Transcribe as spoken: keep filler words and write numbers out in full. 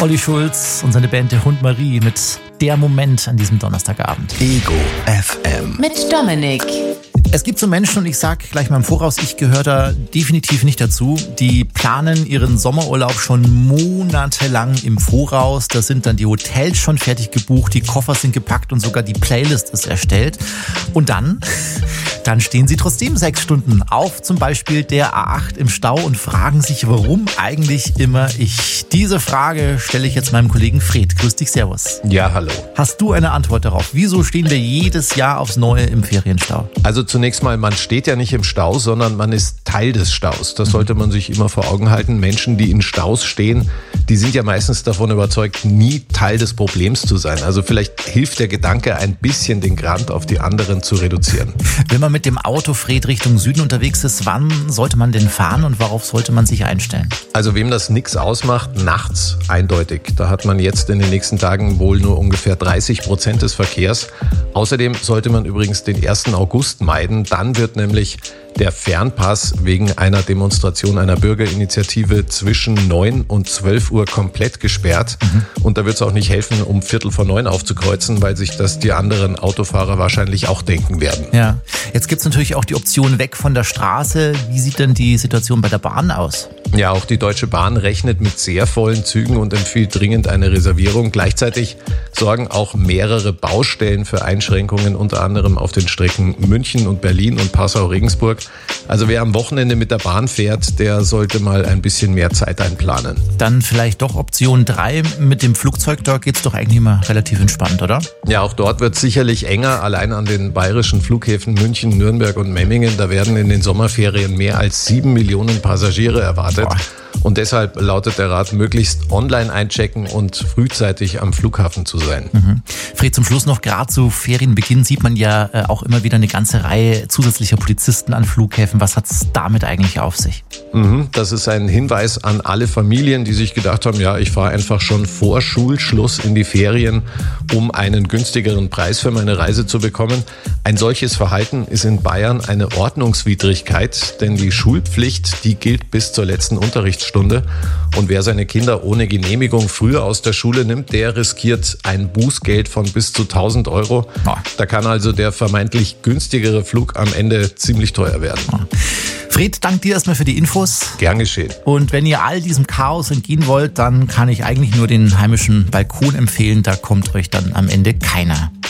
Olli Schulz und seine Band Der Hund Marie mit Der Moment an diesem Donnerstagabend. Ego F M. Mit Dominik. Es gibt so Menschen, und ich sage gleich mal im Voraus, ich gehöre da definitiv nicht dazu, die planen ihren Sommerurlaub schon monatelang im Voraus. Da sind dann die Hotels schon fertig gebucht, die Koffer sind gepackt und sogar die Playlist ist erstellt. Und dann, dann stehen sie trotzdem sechs Stunden auf zum Beispiel der A acht im Stau und fragen sich, warum eigentlich immer ich. Diese Frage stelle ich jetzt meinem Kollegen Fred. Grüß dich, servus. Ja, hallo. Hast du eine Antwort darauf? Wieso stehen wir jedes Jahr aufs Neue im Ferienstau? Also zunächst mal, man steht ja nicht im Stau, sondern man ist Teil des Staus. Das sollte man sich immer vor Augen halten. Menschen, die in Staus stehen, die sind ja meistens davon überzeugt, nie Teil des Problems zu sein. Also vielleicht hilft der Gedanke, ein bisschen den Grant auf die anderen zu reduzieren. Wenn man mit dem Auto Fred Richtung Süden unterwegs ist, wann sollte man denn fahren und worauf sollte man sich einstellen? Also wem das nichts ausmacht, nachts eindeutig. Da hat man jetzt in den nächsten Tagen wohl nur ungefähr dreißig Prozent des Verkehrs. Außerdem sollte man übrigens den ersten August meiden. Dann wird nämlich der Fernpass wegen einer Demonstration einer Bürgerinitiative zwischen neun und zwölf Uhr komplett gesperrt. Mhm. Und da wird es auch nicht helfen, um Viertel vor neun aufzukreuzen, weil sich das die anderen Autofahrer wahrscheinlich auch denken werden. Ja, jetzt gibt es natürlich auch die Option weg von der Straße. Wie sieht denn die Situation bei der Bahn aus? Ja, auch die Deutsche Bahn rechnet mit sehr vollen Zügen und empfiehlt dringend eine Reservierung. Gleichzeitig sorgen auch mehrere Baustellen für Einschränkungen, unter anderem auf den Strecken München und Berlin und Passau-Regensburg. Also wer am Wochenende mit der Bahn fährt, der sollte mal ein bisschen mehr Zeit einplanen. Dann vielleicht doch Option drei mit dem Flugzeug. Da geht's doch eigentlich immer relativ entspannt, oder? Ja, auch dort wird es sicherlich enger. Allein an den bayerischen Flughäfen München, Nürnberg und Memmingen, da werden in den Sommerferien mehr als sieben Millionen Passagiere erwartet. Boah. Und deshalb lautet der Rat, möglichst online einchecken und frühzeitig am Flughafen zu sein. Mhm. Fred, zum Schluss noch, gerade zu Ferienbeginn sieht man ja äh, auch immer wieder eine ganze Reihe zusätzlicher Polizisten an Flughäfen. Was hat es damit eigentlich auf sich? Mhm, das ist ein Hinweis an alle Familien, die sich gedacht haben, ja, ich fahre einfach schon vor Schulschluss in die Ferien, um einen günstigeren Preis für meine Reise zu bekommen. Ein solches Verhalten ist in Bayern eine Ordnungswidrigkeit, denn die Schulpflicht, die gilt bis zur letzten Unterrichtsstunde. Und wer seine Kinder ohne Genehmigung früher aus der Schule nimmt, der riskiert ein Bußgeld von bis zu tausend Euro. Da kann also der vermeintlich günstigere Flug am Ende ziemlich teuer werden. Fred, danke dir erstmal für die Infos. Gern geschehen. Und wenn ihr all diesem Chaos entgehen wollt, dann kann ich eigentlich nur den heimischen Balkon empfehlen. Da kommt euch dann am Ende keiner